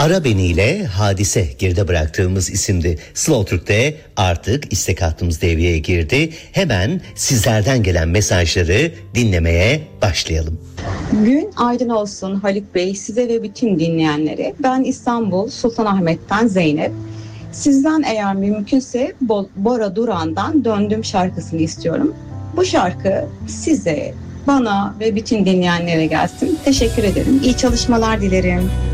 Ara Beni ile Hadise geride bıraktığımız isimdi. Slow Türk'te artık istek hattımız devreye girdi. Hemen sizlerden gelen mesajları dinlemeye başlayalım. Gün aydın olsun Haluk Bey, size ve bütün dinleyenlere. Ben İstanbul Sultanahmet'ten Zeynep. Sizden eğer mümkünse Bora Duran'dan Döndüm şarkısını istiyorum. Bu şarkı size, bana ve bütün dinleyenlere gelsin. Teşekkür ederim. İyi çalışmalar dilerim.